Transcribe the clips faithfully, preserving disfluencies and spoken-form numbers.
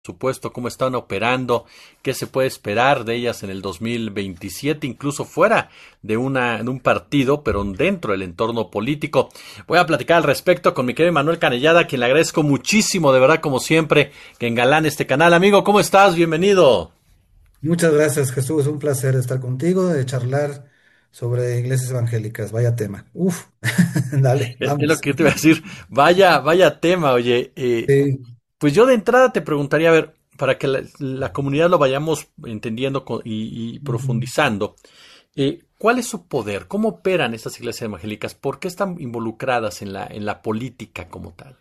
supuesto, cómo están operando, qué se puede esperar de ellas en el dos mil veintisiete, incluso fuera de, una, de un partido, pero dentro del entorno político. Voy a platicar al respecto con mi querido Manuel Canellada, a quien le agradezco muchísimo, de verdad, como siempre, que engalane este canal. Amigo, ¿cómo estás? Bienvenido. Muchas gracias, Jesús. Un placer estar contigo, de charlar sobre iglesias evangélicas. Vaya tema. Uf, dale, Es, es lo vamos. que te iba a decir. Vaya, vaya tema, oye. Eh, Sí. pues yo de entrada te preguntaría, a ver, para que la, la comunidad lo vayamos entendiendo co- y, y Ujú. profundizando. Eh, ¿cuál es su poder? ¿Cómo operan estas iglesias evangélicas? ¿Por qué están involucradas en la, en la política como tal?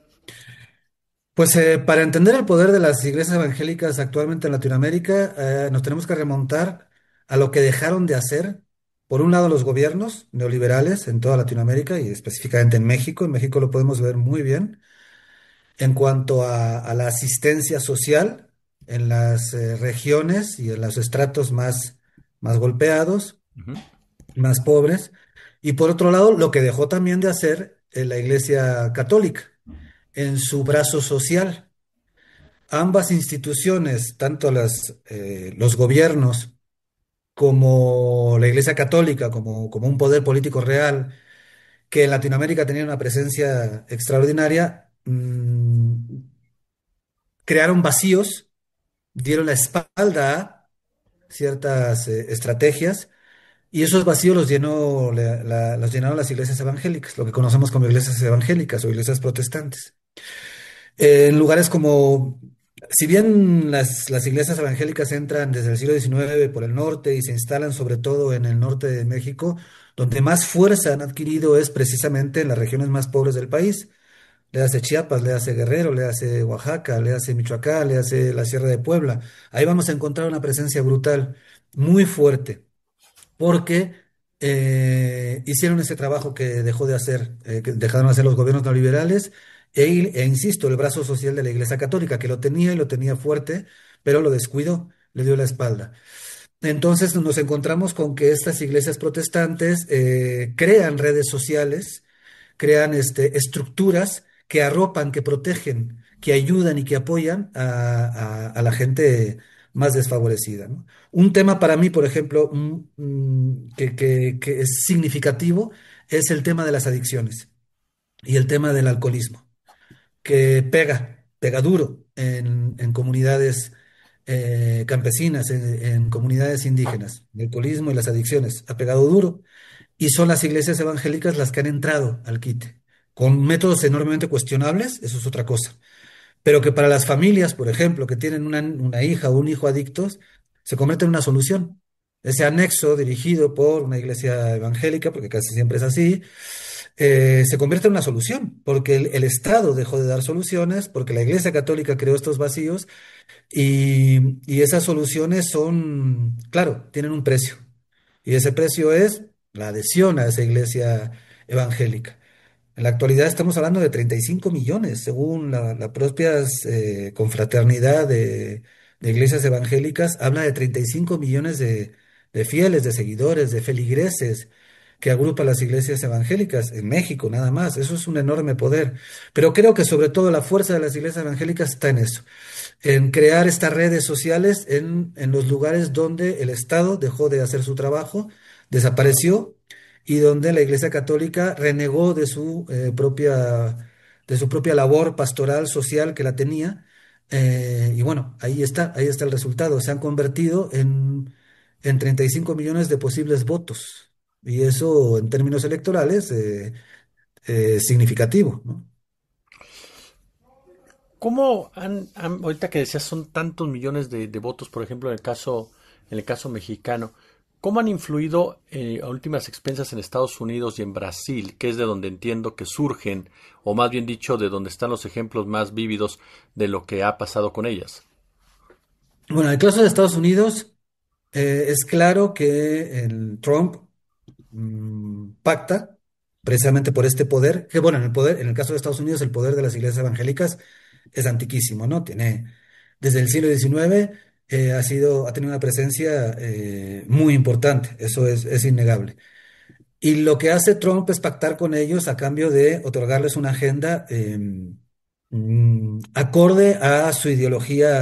Pues eh, para entender el poder de las iglesias evangélicas actualmente en Latinoamérica, eh, nos tenemos que remontar a lo que dejaron de hacer, por un lado, los gobiernos neoliberales en toda Latinoamérica y específicamente en México. En México lo podemos ver muy bien en cuanto a, a la asistencia social en las eh, regiones y en los estratos más, más golpeados, Ujú. más pobres. Y por otro lado, lo que dejó también de hacer eh, la Iglesia Católica en su brazo social. Ambas instituciones, tanto las, eh, los gobiernos como la Iglesia Católica, como, como un poder político real, que en Latinoamérica tenía una presencia extraordinaria, mm, crearon vacíos, dieron la espalda a ciertas eh, estrategias y esos vacíos los llenó, la- la- los llenaron las iglesias evangélicas, lo que conocemos como iglesias evangélicas o iglesias protestantes. Eh, en lugares como, si bien las, las iglesias evangélicas entran desde el siglo diecinueve por el norte y se instalan sobre todo en el norte de México, donde más fuerza han adquirido es precisamente en las regiones más pobres del país. Le hace Chiapas, le hace Guerrero, le hace Oaxaca, le hace Michoacán, le hace la Sierra de Puebla. Ahí vamos a encontrar una presencia brutal, muy fuerte, porque eh, hicieron ese trabajo que dejó de hacer, eh, que dejaron de hacer los gobiernos neoliberales, e, e insisto, el brazo social de la Iglesia Católica, que lo tenía y lo tenía fuerte, pero lo descuidó, le dio la espalda. Entonces nos encontramos con que estas iglesias protestantes eh, crean redes sociales, crean este, estructuras que arropan, que protegen, que ayudan y que apoyan a, a- a la gente más desfavorecida, ¿no? Un tema para mí, por ejemplo, mm, mm, que, que- que es significativo, es el tema de las adicciones y el tema del alcoholismo, que pega, pega duro en, en comunidades eh, campesinas, en, en comunidades indígenas. El alcoholismo y las adicciones ha pegado duro y son las iglesias evangélicas las que han entrado al quite, con métodos enormemente cuestionables, eso es otra cosa, pero que para las familias, por ejemplo, que tienen una, una hija o un hijo adictos, se convierte en una solución. Ese anexo dirigido por una iglesia evangélica, porque casi siempre es así, eh, se convierte en una solución, porque el, el Estado dejó de dar soluciones, porque la Iglesia Católica creó estos vacíos y, y esas soluciones son, claro, tienen un precio. Y ese precio es la adhesión a esa iglesia evangélica. En la actualidad estamos hablando de treinta y cinco millones, según la, la propia eh, confraternidad de, de iglesias evangélicas, habla de treinta y cinco millones de, de fieles, de seguidores, de feligreses que agrupa las iglesias evangélicas en México, nada más. Eso es un enorme poder. Pero creo que sobre todo la fuerza de las iglesias evangélicas está en eso, en crear estas redes sociales en, en los lugares donde el Estado dejó de hacer su trabajo, desapareció y donde la Iglesia Católica renegó de su eh, propia, de su propia labor pastoral social que la tenía. Eh, y bueno, ahí está, ahí está el resultado. Se han convertido en, en treinta y cinco millones de posibles votos. Y eso en términos electorales eh, eh, es significativo, ¿no? ¿Cómo han, han- ahorita que decías, son tantos millones de, de votos, por ejemplo, en el caso, en el caso mexicano, cómo han influido eh, a últimas expensas en Estados Unidos y en Brasil, que es de donde entiendo que surgen, o más bien dicho, de donde están los ejemplos más vívidos de lo que ha pasado con ellas? Bueno, en el caso de Estados Unidos, eh, es claro que el Trump mm, pacta precisamente por este poder, que bueno, en el poder, en el caso de Estados Unidos, el poder de las iglesias evangélicas es antiquísimo, ¿no? Tiene, desde el siglo diecinueve eh, ha sido, ha tenido una presencia eh, muy importante, eso es, es innegable. Y lo que hace Trump es pactar con ellos a cambio de otorgarles una agenda. em, mm, acorde a su ideología